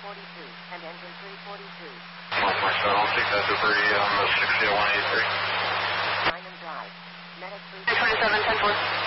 and engine 342. 147, I'll take that debris on the 60 to 183. Diamond Drive. Medic 327, 10-4.